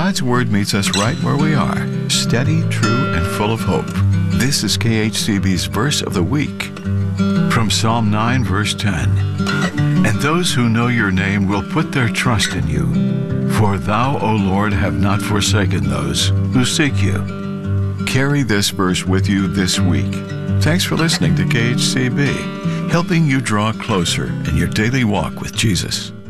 God's Word meets us right where we are, steady, true, and full of hope. This is KHCB's Verse of the Week from Psalm 9, verse 10. And those who know your name will put their trust in you. For thou, O Lord, have not forsaken those who seek you. Carry this verse with you this week. Thanks for listening to KHCB, helping you draw closer in your daily walk with Jesus.